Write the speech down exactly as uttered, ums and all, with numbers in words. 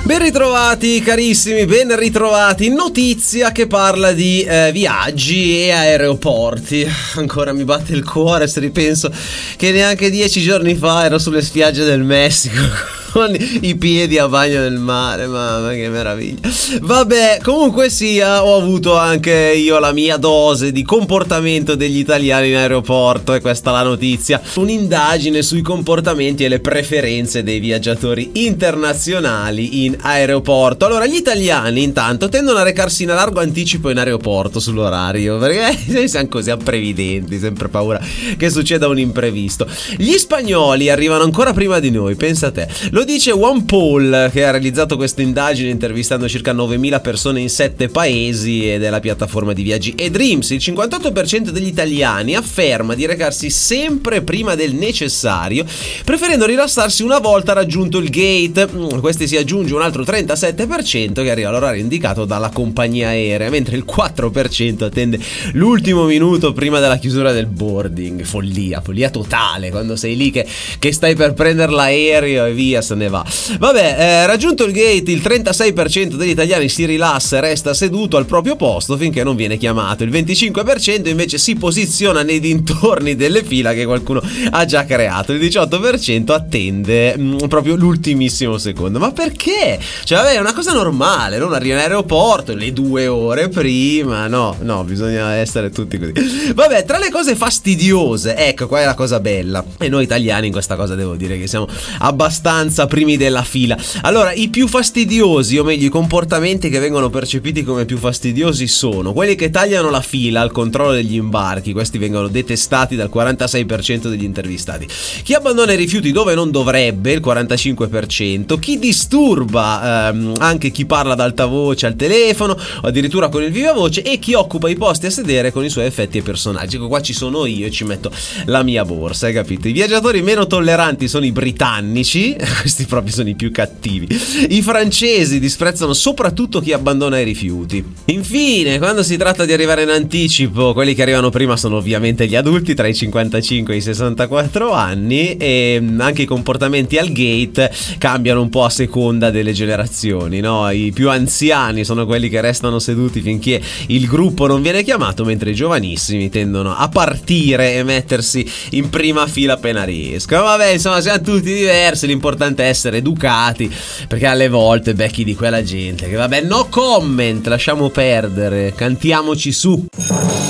Ben ritrovati carissimi, ben ritrovati. Notizia che parla di eh, viaggi e aeroporti. Ancora mi batte il cuore se ripenso che neanche dieci giorni fa ero sulle spiagge del Messico con i piedi a bagno nel mare. Mamma che meraviglia. Vabbè, comunque sia, ho avuto anche io la mia dose di comportamento degli italiani in aeroporto, e questa è la notizia. Un'indagine sui comportamenti e le preferenze dei viaggiatori internazionali in aeroporto. Allora, gli italiani intanto tendono a recarsi in largo anticipo in aeroporto sull'orario, perché siamo così apprevidenti, sempre paura che succeda un imprevisto. Gli spagnoli arrivano ancora prima di noi, pensa a te. Lo dice OnePoll, che ha realizzato questa indagine intervistando circa novemila persone in sette paesi, ed è la piattaforma di viaggi eDreams. Il cinquantotto per cento degli italiani afferma di recarsi sempre prima del necessario, preferendo rilassarsi una volta raggiunto il gate. Questi si aggiunge un altro trentasette per cento che arriva all'orario indicato dalla compagnia aerea, mentre il quattro per cento attende l'ultimo minuto prima della chiusura del boarding. Follia, follia totale quando sei lì che, che stai per prendere l'aereo e via, se ne va. Vabbè, eh, raggiunto il gate, il trentasei per cento degli italiani si rilassa e resta seduto al proprio posto finché non viene chiamato. Il venticinque per cento invece si posiziona nei dintorni delle fila che qualcuno ha già creato. Il diciotto per cento attende mh, proprio l'ultimissimo secondo. Ma perché? Cioè, vabbè, è una cosa normale, non arriva in aeroporto le due ore prima. No, no, bisogna essere tutti così. Vabbè, tra le cose fastidiose, ecco, qua è la cosa bella. E noi italiani in questa cosa devo dire che siamo abbastanza primi della fila. Allora, i più fastidiosi, o meglio i comportamenti che vengono percepiti come più fastidiosi, sono quelli che tagliano la fila al controllo degli imbarchi. Questi vengono detestati dal quarantasei per cento degli intervistati. Chi abbandona i rifiuti dove non dovrebbe, il quarantacinque per cento. Chi disturba, ehm, anche chi parla ad alta voce al telefono o addirittura con il viva voce, e chi occupa i posti a sedere con i suoi effetti e personaggi. Ecco, qua ci sono io e ci metto la mia borsa, hai capito? I viaggiatori meno tolleranti sono i britannici. Questi proprio sono i più cattivi. I francesi disprezzano soprattutto chi abbandona i rifiuti. Infine, quando si tratta di arrivare in anticipo, quelli che arrivano prima sono ovviamente gli adulti tra i cinquantacinque e i sessantaquattro anni, e anche i comportamenti al gate cambiano un po' a seconda delle generazioni, no? I più anziani sono quelli che restano seduti finché il gruppo non viene chiamato, mentre i giovanissimi tendono a partire e mettersi in prima fila appena riescono. Vabbè, insomma, siamo tutti diversi, l'importante è essere educati, perché alle volte becchi di quella gente che vabbè, no comment, lasciamo perdere, cantiamoci su.